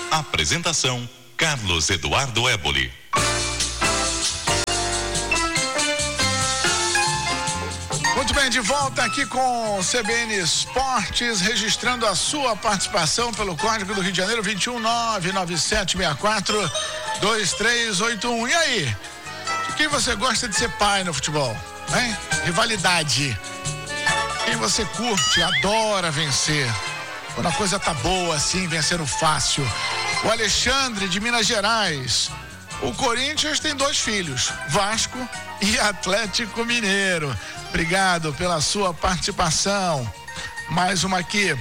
Apresentação: Carlos Eduardo Éboli. Muito bem, de volta aqui com o CBN Esportes, registrando a sua participação pelo Código do Rio de Janeiro, 21997642381. E aí? De quem você gosta de ser pai no futebol? Hein? Rivalidade. Quem você curte, adora vencer? Quando a coisa tá boa assim, vencendo fácil. O Alexandre, de Minas Gerais. O Corinthians tem 2 filhos, Vasco e Atlético Mineiro. Obrigado pela sua participação. Mais uma aqui.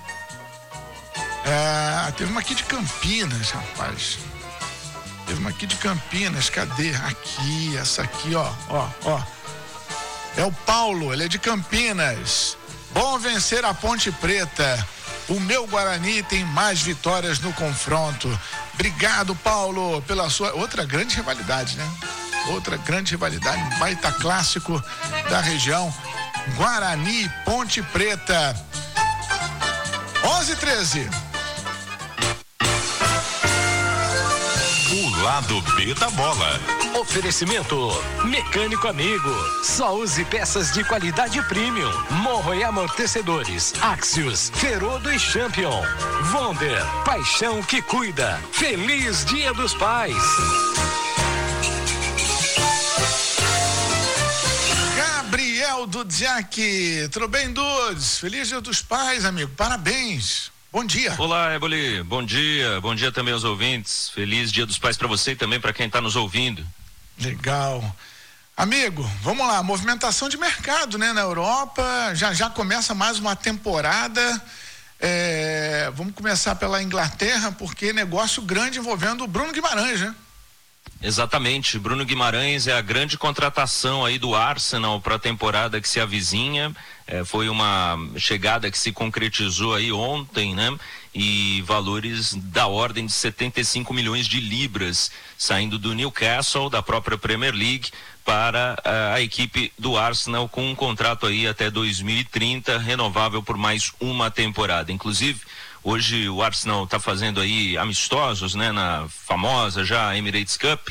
Teve uma aqui de Campinas, rapaz. Teve uma aqui de Campinas. Cadê? Aqui, essa aqui, ó. É o Paulo, ele é de Campinas. Bom vencer a Ponte Preta. O meu Guarani tem mais vitórias no confronto. Obrigado, Paulo, pela sua... Outra grande rivalidade, né? Outra grande rivalidade, um baita clássico da região. Guarani e Ponte Preta. 11:13. O lado B da bola. Oferecimento Mecânico Amigo. Só use peças de qualidade premium. Morro e amortecedores. Axios, Ferodo e Champion. Wonder, paixão que cuida. Feliz Dia dos Pais. Gabriel Dudziak. Tudo bem, Dudes? Feliz Dia dos Pais, amigo. Parabéns. Bom dia. Olá, Éboli. Bom dia também aos ouvintes. Feliz Dia dos Pais para você e também para quem está nos ouvindo. Legal. Amigo, vamos lá, movimentação de mercado, né, na Europa, já começa mais uma temporada, vamos começar pela Inglaterra, porque negócio grande envolvendo o Bruno Guimarães, né? Exatamente, Bruno Guimarães é a grande contratação aí do Arsenal para a temporada que se avizinha. Foi uma chegada que se concretizou aí ontem, né? E valores da ordem de 75 milhões de libras saindo do Newcastle, da própria Premier League, para a equipe do Arsenal, com um contrato aí até 2030, renovável por mais uma temporada. Inclusive, hoje o Arsenal está fazendo aí amistosos, né, na famosa já Emirates Cup,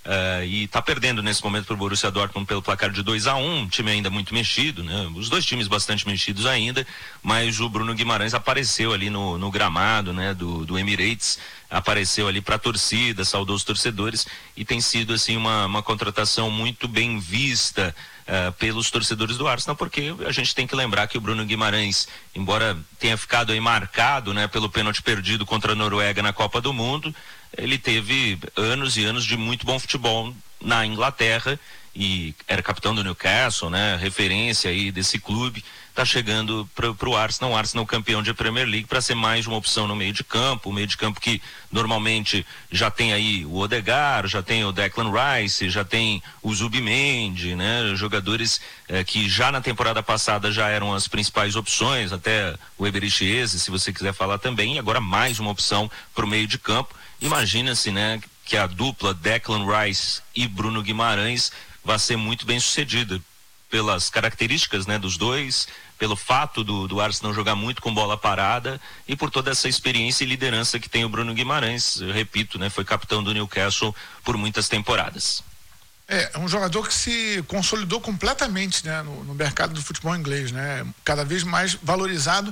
e está perdendo nesse momento para o Borussia Dortmund pelo placar de 2-1, time ainda muito mexido, né? Os dois times bastante mexidos ainda, mas o Bruno Guimarães apareceu ali no gramado, né, do Emirates, apareceu ali para a torcida, saudou os torcedores, e tem sido assim uma contratação muito bem vista pelos torcedores do Arsenal, porque a gente tem que lembrar que o Bruno Guimarães, embora tenha ficado aí marcado, né, pelo pênalti perdido contra a Noruega na Copa do Mundo, ele teve anos e anos de muito bom futebol na Inglaterra e era capitão do Newcastle, né, referência aí desse clube. Está chegando para o Arsenal campeão de Premier League, para ser mais uma opção no meio de campo, que normalmente já tem aí o Odegaard, já tem o Declan Rice, já tem o Zubimendi, né, jogadores que já na temporada passada já eram as principais opções, até o Eberechi Eze, se você quiser falar também, e agora mais uma opção para o meio de campo. Imagina-se, né, que a dupla Declan Rice e Bruno Guimarães vai ser muito bem sucedida pelas características, né, dos dois, pelo fato do Arsenal jogar muito com bola parada e por toda essa experiência e liderança que tem o Bruno Guimarães. Eu repito, né, foi capitão do Newcastle por muitas temporadas. É um jogador que se consolidou completamente, né, no mercado do futebol inglês, né, cada vez mais valorizado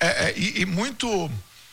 e muito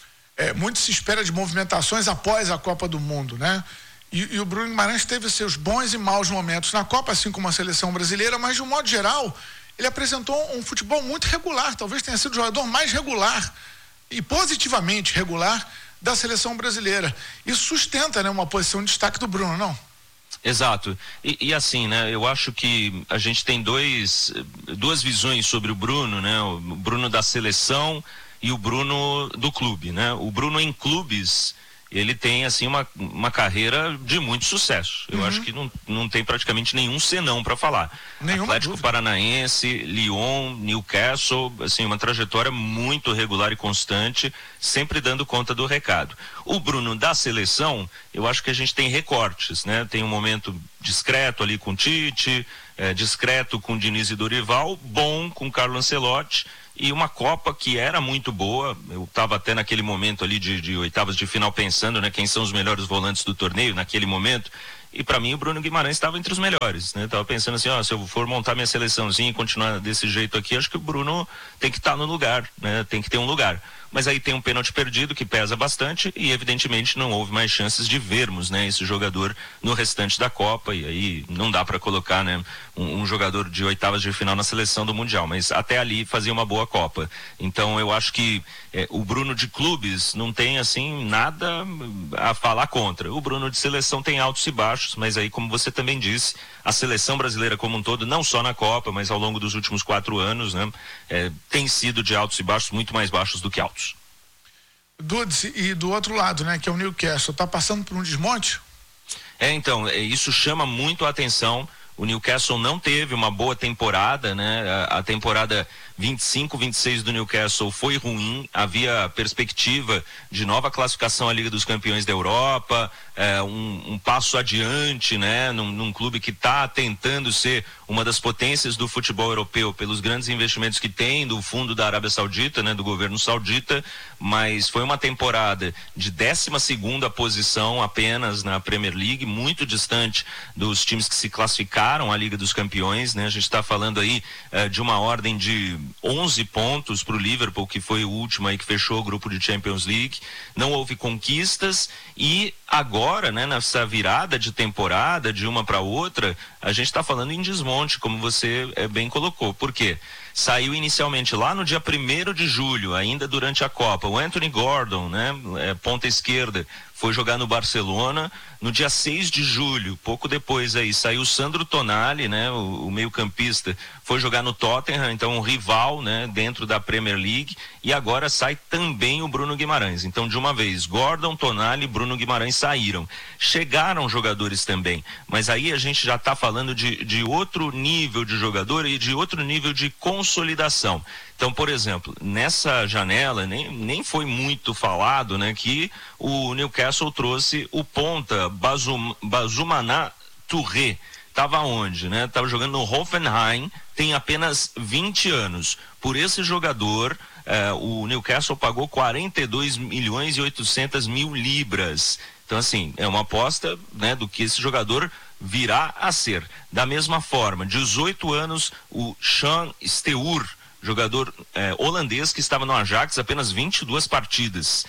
se espera de movimentações após a Copa do Mundo, né? E o Bruno Guimarães teve seus bons e maus momentos na Copa, assim como a seleção brasileira, mas de um modo geral, ele apresentou um futebol muito regular, talvez tenha sido o jogador mais regular e positivamente regular da seleção brasileira. Isso sustenta, né, uma posição de destaque do Bruno, não? Exato. E assim, né, eu acho que a gente tem duas visões sobre o Bruno, né? O Bruno da seleção e o Bruno do clube, né? O Bruno em clubes, ele tem assim uma carreira de muito sucesso. Eu acho que não tem praticamente nenhum senão para falar. Atlético Paranaense, Lyon, Newcastle, assim, uma trajetória muito regular e constante, sempre dando conta do recado. O Bruno da seleção, eu acho que a gente tem recortes, né? Tem um momento discreto ali com Tite, discreto com Diniz e Dorival, bom com Carlo Ancelotti, e uma Copa que era muito boa. Eu estava até naquele momento ali de oitavas de final pensando, né, quem são os melhores volantes do torneio naquele momento. E para mim o Bruno Guimarães estava entre os melhores, né? Tava pensando assim, se eu for montar minha seleçãozinha e continuar desse jeito aqui, acho que o Bruno tem que estar no lugar, né? Tem que ter um lugar. Mas aí tem um pênalti perdido que pesa bastante e evidentemente não houve mais chances de vermos, né, esse jogador no restante da Copa, e aí não dá para colocar, né, um jogador de oitavas de final na seleção do Mundial, mas até ali fazia uma boa Copa. Então eu acho que o Bruno de clubes não tem assim nada a falar contra. O Bruno de seleção tem altos e baixos, mas aí, como você também disse, a seleção brasileira como um todo, não só na Copa, mas ao longo dos últimos 4 anos, né, tem sido de altos e baixos, muito mais baixos do que altos. Dudes, e do outro lado, né, que é o Newcastle, está passando por um desmonte? Então, isso chama muito a atenção. O Newcastle não teve uma boa temporada, né? A temporada 25-26 do Newcastle foi ruim, havia perspectiva de nova classificação à Liga dos Campeões da Europa, um passo adiante, né? Num clube que está tentando ser uma das potências do futebol europeu pelos grandes investimentos que tem do fundo da Arábia Saudita, né? Do governo saudita, mas foi uma temporada de 12ª posição apenas na Premier League, muito distante dos times que se classificaram à Liga dos Campeões, né? A gente está falando aí de uma ordem de 11 pontos para o Liverpool, que foi o último aí que fechou o grupo de Champions League. Não houve conquistas e agora, né, nessa virada de temporada de uma para outra, a gente está falando em desmonte, como você bem colocou. Por quê? Saiu inicialmente lá no dia 1º de julho, ainda durante a Copa, o Anthony Gordon, né, ponta esquerda, foi jogar no Barcelona. No dia 6 de julho, pouco depois aí, saiu o Sandro Tonali, né, o meio-campista, foi jogar no Tottenham, então um rival, né, dentro da Premier League, e agora sai também o Bruno Guimarães. Então, de uma vez, Gordon, Tonali e Bruno Guimarães saíram. Chegaram jogadores também, mas aí a gente já está falando de outro nível de jogador e de outro nível de consolidação. Então, por exemplo, nessa janela nem foi muito falado, né, que o Newcastle trouxe o ponta Bazumana Touré. Estava onde, né? Estava jogando no Hoffenheim, tem apenas 20 anos. Por esse jogador, o Newcastle pagou 42.800.000 libras. Então, assim, é uma aposta, né, do que esse jogador virá a ser. Da mesma forma, 18 anos, o Sean Steur, jogador holandês que estava no Ajax, apenas 22 partidas,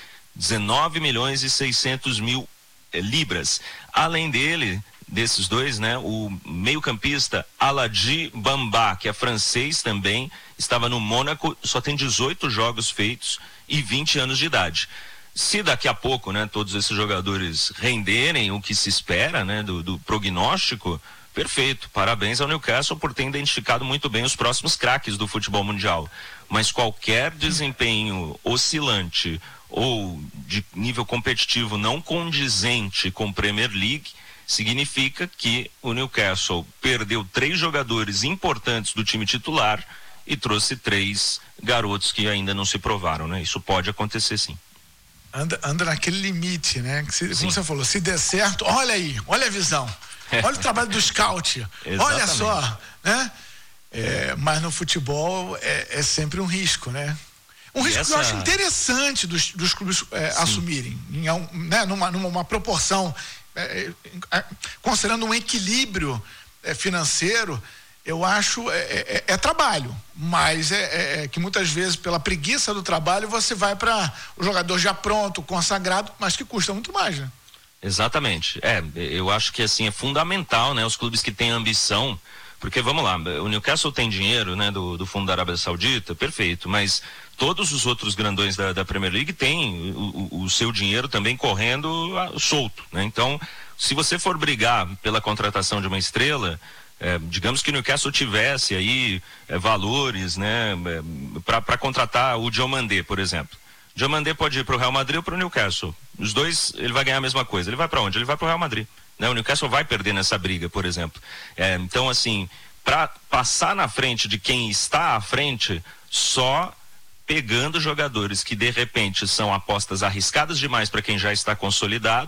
19.600.000 libras. Além dele, desses dois, né, o meio-campista Aladji Bamba, que é francês também, estava no Mônaco, só tem 18 jogos feitos e 20 anos de idade. Se daqui a pouco, né, todos esses jogadores renderem o que se espera, né, do prognóstico, perfeito, parabéns ao Newcastle por ter identificado muito bem os próximos craques do futebol mundial. Mas qualquer desempenho oscilante ou de nível competitivo não condizente com Premier League significa que o Newcastle perdeu 3 jogadores importantes do time titular e trouxe 3 garotos que ainda não se provaram, né? Isso pode acontecer, sim. Anda naquele limite, né? Como você falou, se der certo, olha aí, olha a visão. Olha o trabalho do scout. Olha só, né? Mas no futebol é sempre um risco, né? Um risco que eu acho interessante dos clubes assumirem, né? numa proporção, considerando um equilíbrio financeiro. Eu acho trabalho, mas que muitas vezes pela preguiça do trabalho você vai para o jogador já pronto, consagrado, mas que custa muito mais, né? Exatamente. Eu acho que assim é fundamental, né, os clubes que têm ambição, porque vamos lá, o Newcastle tem dinheiro, né, do fundo da Arábia Saudita, perfeito, mas todos os outros grandões da Premier League têm o seu dinheiro também correndo solto, né? Então, se você for brigar pela contratação de uma estrela, digamos que o Newcastle tivesse aí valores, né, para contratar o Diomandé, por exemplo. Diomandé pode ir para o Real Madrid ou para o Newcastle. Os dois, ele vai ganhar a mesma coisa. Ele vai para onde? Ele vai para o Real Madrid, né? O Newcastle vai perder nessa briga, por exemplo. Então, assim, para passar na frente de quem está à frente, só pegando jogadores que de repente são apostas arriscadas demais para quem já está consolidado,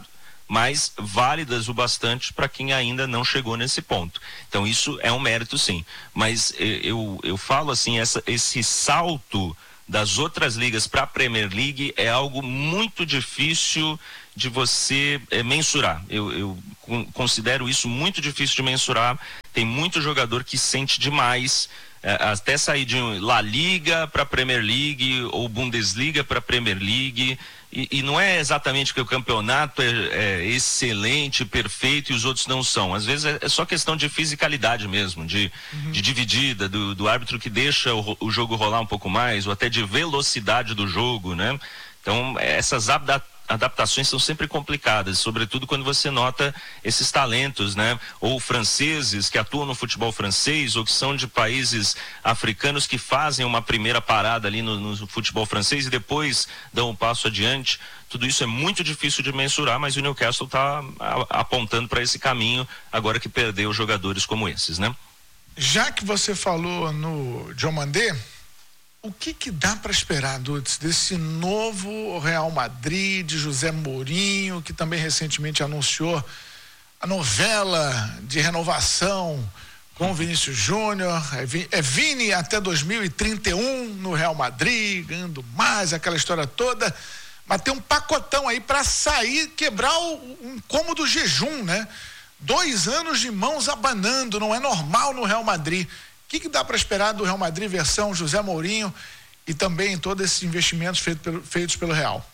mas válidas o bastante para quem ainda não chegou nesse ponto. Então isso é um mérito, sim. Mas eu falo assim, esse salto das outras ligas para a Premier League é algo muito difícil de você mensurar. Eu considero isso muito difícil de mensurar. Tem muito jogador que sente demais, até sair de La Liga para a Premier League ou Bundesliga para a Premier League. E não é exatamente que o campeonato é excelente, perfeito e os outros não são. Às vezes é só questão de fisicalidade mesmo, de dividida, do árbitro que deixa o jogo rolar um pouco mais, ou até de velocidade do jogo, né? Então, essas adaptações são sempre complicadas, sobretudo quando você nota esses talentos, né? Ou franceses que atuam no futebol francês, ou que são de países africanos que fazem uma primeira parada ali no futebol francês e depois dão um passo adiante. Tudo isso é muito difícil de mensurar, mas o Newcastle está apontando para esse caminho agora que perdeu jogadores como esses, né? Já que você falou no Diomandé, o que dá para esperar, Dudes, desse novo Real Madrid, de José Mourinho, que também recentemente anunciou a novela de renovação com o Vinícius Júnior, é Vini até 2031 no Real Madrid, ganhando mais, aquela história toda, mas tem um pacotão aí para sair, quebrar o incômodo jejum, né? 2 anos de mãos abanando, não é normal no Real Madrid. O que dá para esperar do Real Madrid versão José Mourinho e também todos esses investimentos feitos pelo Real?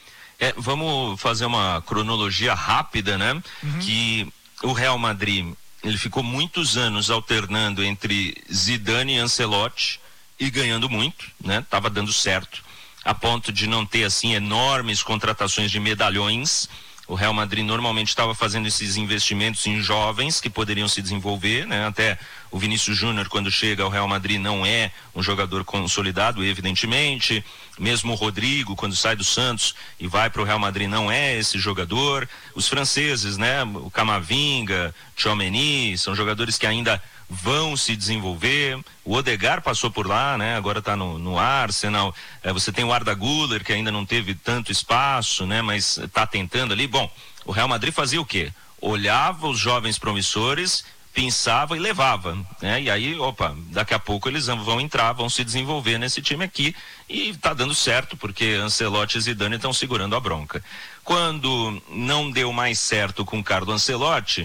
Vamos fazer uma cronologia rápida, né? Que o Real Madrid, ele ficou muitos anos alternando entre Zidane e Ancelotti e ganhando muito, né? Tava dando certo, a ponto de não ter assim enormes contratações de medalhões. O Real Madrid normalmente estava fazendo esses investimentos em jovens que poderiam se desenvolver, né? Até o Vinícius Júnior, quando chega ao Real Madrid, não é um jogador consolidado, evidentemente. Mesmo o Rodrigo, quando sai do Santos e vai para o Real Madrid, não é esse jogador. Os franceses, né? O Camavinga, Tchouaméni, são jogadores que ainda vão se desenvolver. O Odegaard passou por lá, né? Agora está no Arsenal. Você tem o Arda Güler, que ainda não teve tanto espaço, né? Mas está tentando ali. Bom, o Real Madrid fazia o quê? Olhava os jovens promissores, pensava e levava, né? E aí, daqui a pouco eles vão entrar, vão se desenvolver nesse time aqui e está dando certo, porque Ancelotti e Zidane estão segurando a bronca. Quando não deu mais certo com Carlo Ancelotti,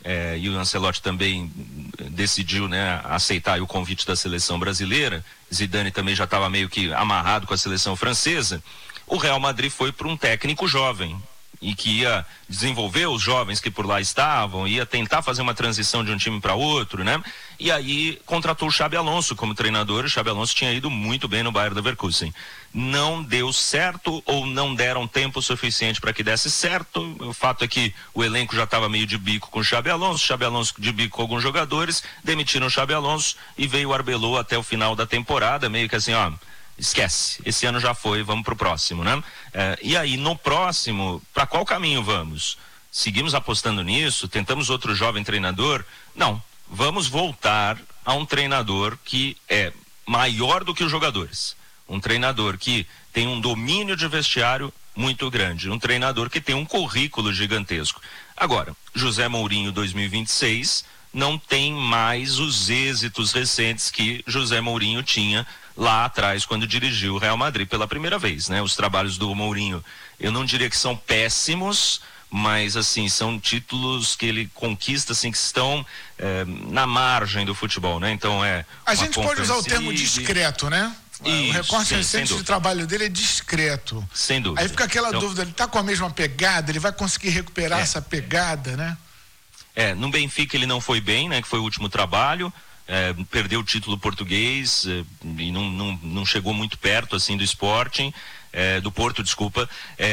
e o Ancelotti também decidiu, né, aceitar o convite da seleção brasileira, Zidane também já estava meio que amarrado com a seleção francesa, o Real Madrid foi para um técnico jovem e que ia desenvolver os jovens que por lá estavam, ia tentar fazer uma transição de um time para outro, né? E aí contratou o Xabi Alonso como treinador. O Xabi Alonso tinha ido muito bem no Bayer Leverkusen. Não deu certo ou não deram tempo suficiente para que desse certo. O fato é que o elenco já estava meio de bico com o Xabi Alonso de bico com alguns jogadores, demitiram o Xabi Alonso e veio o Arbeloa até o final da temporada, meio que assim, esquece, esse ano já foi, vamos pro próximo, né? E aí, no próximo, para qual caminho vamos? Seguimos apostando nisso? Tentamos outro jovem treinador? Não, vamos voltar a um treinador que é maior do que os jogadores. Um treinador que tem um domínio de vestiário muito grande. Um treinador que tem um currículo gigantesco. Agora, José Mourinho 2026 não tem mais os êxitos recentes que José Mourinho tinha lá atrás, quando dirigiu o Real Madrid pela primeira vez, né? Os trabalhos do Mourinho, eu não diria que são péssimos, mas assim, são títulos que ele conquista, assim, que estão na margem do futebol, né? Então a gente pode usar o termo discreto, né? Isso, o recorte recente de trabalho dele é discreto. Sem dúvida. Aí fica aquela dúvida, ele tá com a mesma pegada, ele vai conseguir recuperar essa pegada, né? No Benfica ele não foi bem, né? Que foi o último trabalho. Perdeu o título português e não chegou muito perto assim do Sporting, do Porto, desculpa,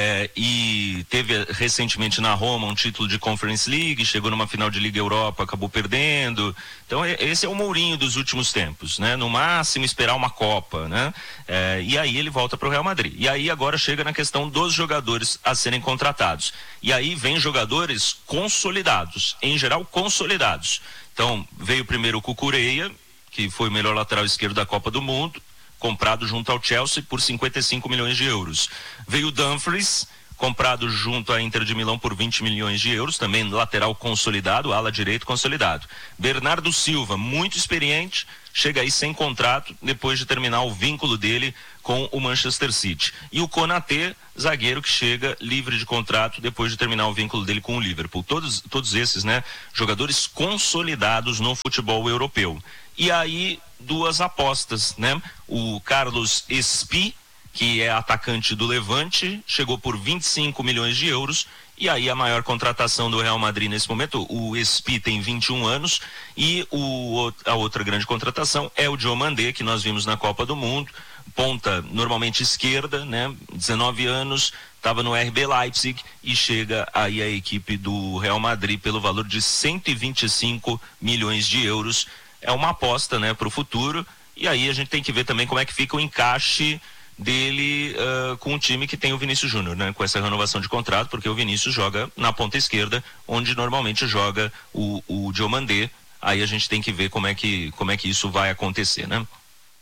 e teve recentemente na Roma um título de Conference League, chegou numa final de Liga Europa, acabou perdendo. Então esse é o Mourinho dos últimos tempos, né? No máximo esperar uma Copa, né? E aí ele volta para o Real Madrid. E aí agora chega na questão dos jogadores a serem contratados. E aí vem jogadores consolidados, em geral consolidados. Então, veio primeiro o Cucurella, que foi o melhor lateral esquerdo da Copa do Mundo, comprado junto ao Chelsea por 55 milhões de euros. Veio o Dumfries, comprado junto à Inter de Milão por 20 milhões de euros, também lateral consolidado, ala direito consolidado. Bernardo Silva, muito experiente, chega aí sem contrato, depois de terminar o vínculo dele com o Manchester City. E o Konaté, zagueiro que chega livre de contrato depois de terminar o vínculo dele com o Liverpool. Todos esses, né, jogadores consolidados no futebol europeu. E aí, duas apostas, né? O Carlos Espi, que é atacante do Levante, chegou por 25 milhões de euros. E aí a maior contratação do Real Madrid nesse momento, o Espi tem 21 anos, e a outra grande contratação é o Diomandé, que nós vimos na Copa do Mundo, ponta normalmente esquerda, né? 19 anos, estava no RB Leipzig e chega aí a equipe do Real Madrid pelo valor de 125 milhões de euros. É uma aposta, né, para o futuro, e aí a gente tem que ver também como é que fica o encaixe dele com o time que tem o Vinícius Júnior, né, com essa renovação de contrato, porque o Vinícius joga na ponta esquerda, onde normalmente joga o Diomandé. Aí a gente tem que ver como é que isso vai acontecer, né?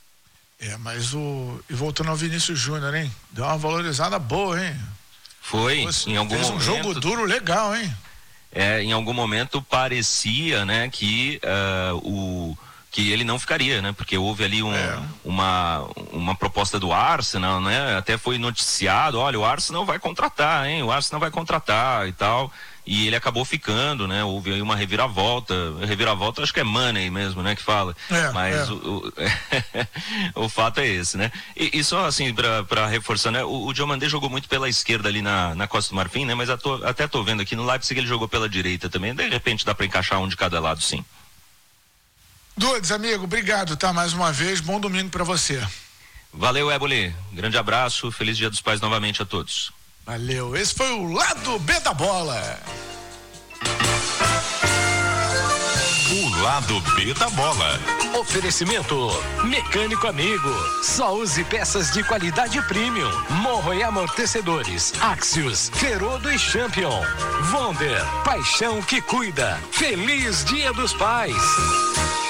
Mas e voltando ao Vinícius Júnior, hein? Deu uma valorizada boa, hein? Foi, em algum momento. Fez um jogo duro legal, hein? Em algum momento parecia, né, que que ele não ficaria, né? Porque houve ali uma proposta do Arsenal, né? Até foi noticiado, olha, o Arsenal vai contratar, hein? O Arsenal vai contratar e tal. E ele acabou ficando, né? Houve aí uma reviravolta. Reviravolta acho que é money mesmo, né? Que fala. Mas o fato é esse, né? E só assim, pra reforçar, né? O Diomandé jogou muito pela esquerda ali na Costa do Marfim, né? Mas até tô vendo aqui no Leipzig ele jogou pela direita também. De repente dá pra encaixar um de cada lado, sim. Dudes, amigo, obrigado, tá? Mais uma vez, bom domingo pra você. Valeu, Éboli. Grande abraço, feliz Dia dos Pais novamente a todos. Valeu, esse foi o Lado B da Bola. O Lado B da Bola. Oferecimento Mecânico Amigo. Só use peças de qualidade premium. Morro e amortecedores. Axios, Ferodo e Champion. Wonder, paixão que cuida. Feliz Dia dos Pais.